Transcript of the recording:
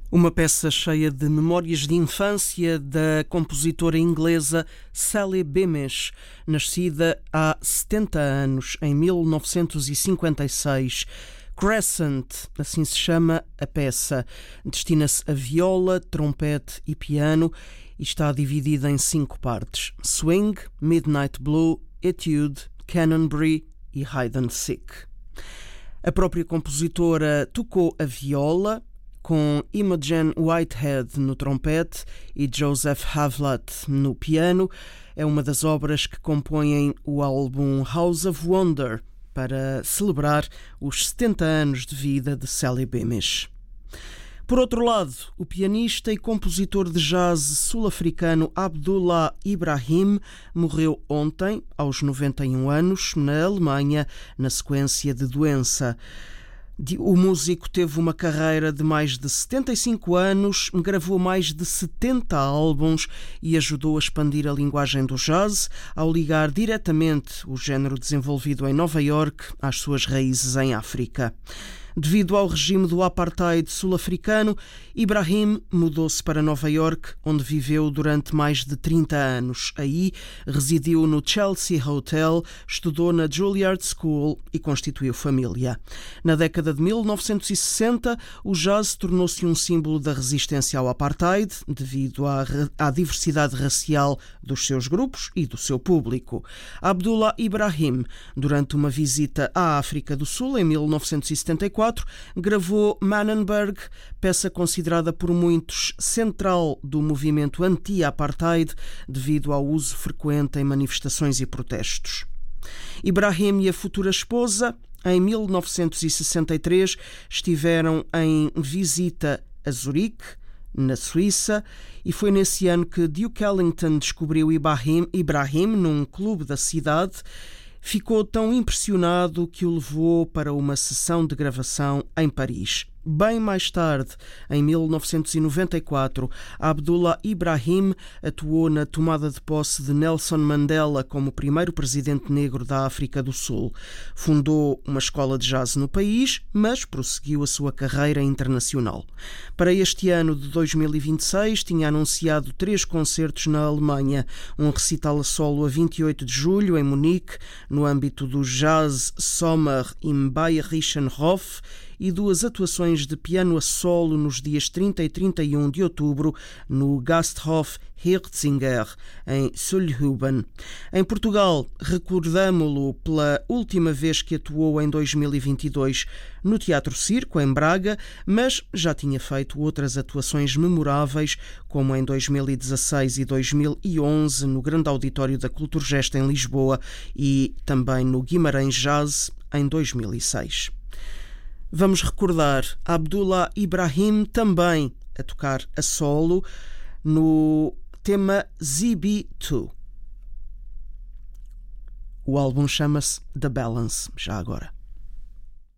Uma peça cheia de memórias de infância da compositora inglesa Sally Beamish, nascida há 70 anos, em 1956. Crescent, assim se chama a peça. Destina-se a viola, trompete e piano e está dividida em 5 partes: Swing, Midnight Blue, Etude, Canonbrie e Hide and Seek. A própria compositora tocou a viola, com Imogen Whitehead no trompete e Joseph Havlat no piano. É uma das obras que compõem o álbum House of Wonder, para celebrar os 70 anos de vida de Sally Beamish. Por outro lado, o pianista e compositor de jazz sul-africano Abdullah Ibrahim morreu ontem, aos 91 anos, na Alemanha, na sequência de doença. O músico teve uma carreira de mais de 75 anos, gravou mais de 70 álbuns e ajudou a expandir a linguagem do jazz ao ligar diretamente o género desenvolvido em Nova Iorque às suas raízes em África. Devido ao regime do apartheid sul-africano, Ibrahim mudou-se para Nova Iorque, onde viveu durante mais de 30 anos. Aí residiu no Chelsea Hotel, estudou na Juilliard School e constituiu família. Na década de 1960, o jazz tornou-se um símbolo da resistência ao apartheid, devido à diversidade racial dos seus grupos e do seu público. Abdullah Ibrahim, durante uma visita à África do Sul em 1974, gravou Manenberg, peça considerada por muitos central do movimento anti-apartheid devido ao uso frequente em manifestações e protestos. Ibrahim e a futura esposa, em 1963, estiveram em visita a Zurique, na Suíça, e foi nesse ano que Duke Ellington descobriu Ibrahim num clube da cidade. Ficou tão impressionado que o levou para uma sessão de gravação em Paris. Bem mais tarde, em 1994, Abdullah Ibrahim atuou na tomada de posse de Nelson Mandela como primeiro presidente negro da África do Sul. Fundou uma escola de jazz no país, mas prosseguiu a sua carreira internacional. Para este ano de 2026, tinha anunciado 3 concertos na Alemanha, um recital a solo a 28 de julho em Munique, no âmbito do Jazz Sommer im Bayerischen Hof, e 2 atuações de piano a solo nos dias 30 e 31 de outubro no Gasthof Hirzinger, em Sulhuben. Em Portugal, recordamo-lo pela última vez que atuou em 2022 no Teatro Circo, em Braga, mas já tinha feito outras atuações memoráveis, como em 2016 e 2011 no Grande Auditório da Culturgest em Lisboa e também no Guimarães Jazz em 2006. Vamos recordar Abdullah Ibrahim também a tocar a solo no tema ZB2. O álbum chama-se The Balance, já agora.